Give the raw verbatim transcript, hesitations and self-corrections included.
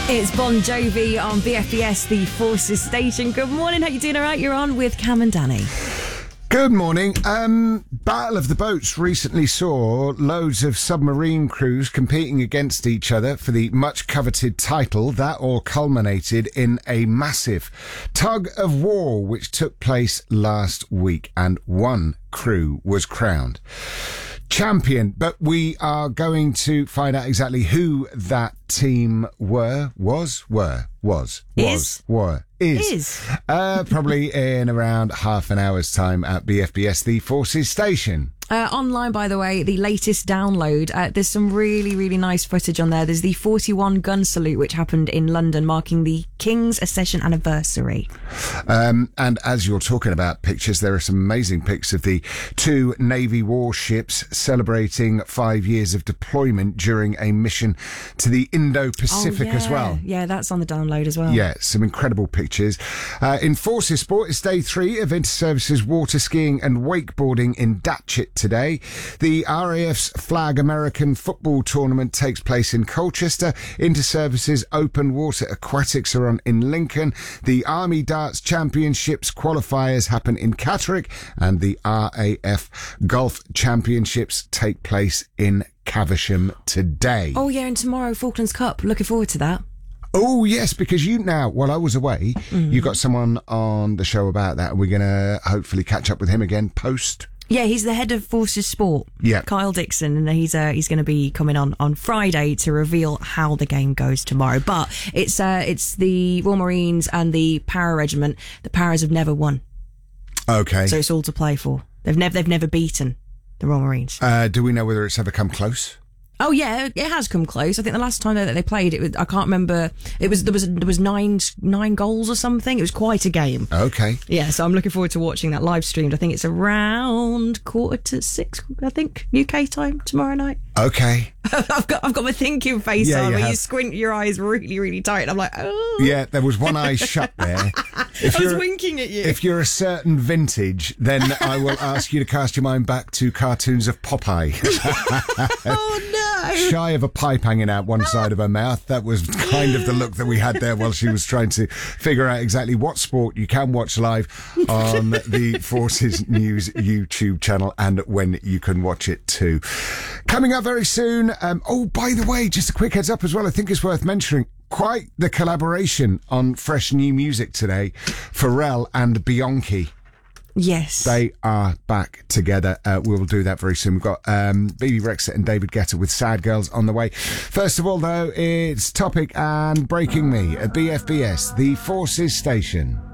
It's Bon Jovi on B F B S, the Forces station. Good morning, how you doing? All right, you're on with Cam and Danny. Good morning. Um, Battle of the Boats recently saw loads of submarine crews competing against each other for the much coveted title. That all culminated in a massive tug of war which took place last week, and one crew was crowned champion. But we are going to find out exactly who that team were, was, were, was, was, Is? were, is. Is. Uh, probably in around half an hour's time at B F B S, the Forces station. Uh, online, by the way, the latest download, uh, there's some really, really nice footage on there. There's the forty-one gun salute, which happened in London, marking the King's accession anniversary. Um, and as you're talking about pictures, there are some amazing pics of the two Navy warships celebrating five years of deployment during a mission to the Indo-Pacific oh, yeah. as well. Yeah, that's on the download as well. Yeah, some incredible pictures. Uh, in Forces Sport, it's day three of Inter-Services water skiing and wakeboarding in Datchet today. The R A F's Flag American football tournament takes place in Colchester. Inter-Services Open Water Aquatics are on in Lincoln. The Army Darts Championships qualifiers happen in Catterick, and the R A F Golf Championships take place in Caversham today. Oh, yeah, and tomorrow, Falklands Cup. Looking forward to that. Oh, yes, because you now, while I was away, mm. you got someone on the show about that, and we're going to hopefully catch up with him again post. Yeah, he's the head of Forces Sport, yeah. Kyle Dixon, and he's uh, he's going to be coming on on Friday to reveal how the game goes tomorrow. But it's uh, it's the Royal Marines and the Para Regiment. The Paras have never won. Okay. So it's all to play for. They've never they've never beaten the Royal Marines. Uh, do we know whether it's ever come close? Oh yeah, it has come close. I think the last time that they played, it was, I can't remember. It was there was there was nine nine goals or something. It was quite a game. Okay. Yeah, so I'm looking forward to watching that live streamed. I think it's around quarter to six. I think U K time tomorrow night. Okay. I've got I've got my thinking face yeah, on you where have. you squint your eyes really really tight. And I'm like, oh. Yeah, there was one eye shut there. If I was winking at you. If you're a certain vintage, then I will ask you to cast your mind back to cartoons of Popeye. Oh no. Shy of a pipe hanging out one side of her mouth. That was kind of the look that we had there while she was trying to figure out exactly what sport you can watch live on the Forces News YouTube channel and when you can watch it too. Coming up very soon. Um, oh, by the way, just a quick heads up as well. I think it's worth mentioning. Quite the collaboration on fresh new music today. Pharrell and Bianchi. Yes. They are back together. Uh, we'll do that very soon. We've got um, Bebe Rexha and David Guetta with Sad Girls on the way. First of all, though, it's Topic and Breaking Me at B F B S, the Forces station.